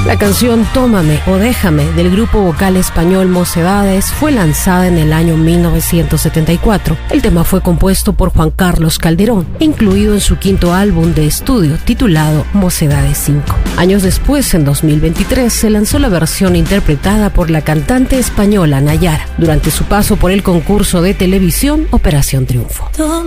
La canción Tómame o Déjame del grupo vocal español Mocedades fue lanzada en el año 1974. El tema fue compuesto por Juan Carlos Calderón e incluido en su quinto álbum de estudio titulado Mocedades 5. Años después, en 2023, se lanzó la versión interpretada por la cantante española Nayara durante su paso por el concurso de televisión Operación Triunfo.